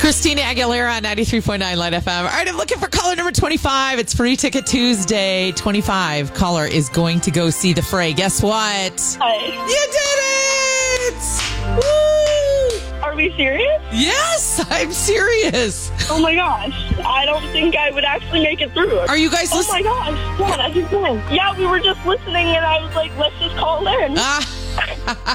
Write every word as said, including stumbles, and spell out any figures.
Christina Aguilera, ninety-three point nine Light F M. All right, I'm looking for caller number twenty-five. It's Free Ticket Tuesday. twenty-five caller is going to go see The Fray. Guess what? Hi. You did it! Woo! Are we serious? Yes, I'm serious. Oh my gosh. I don't think I would actually make it through. Are you guys Oh listening? my gosh. Yeah, that's just fun. Yeah, we were just listening and I was like, let's just call in. Ah.